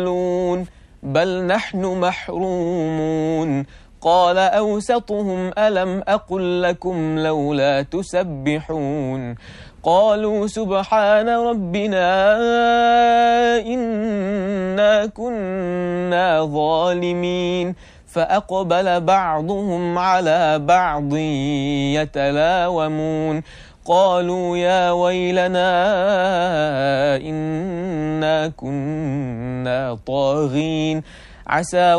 بل نحن محرومون قال أوسطهم ألم أقل لكم لولا تسبحون قالوا سبحان ربنا إنا كنا ظالمين فأقبل بعضهم على بعض يتلاومون قالوا يا ويلنا إنا كنا طاغين عسى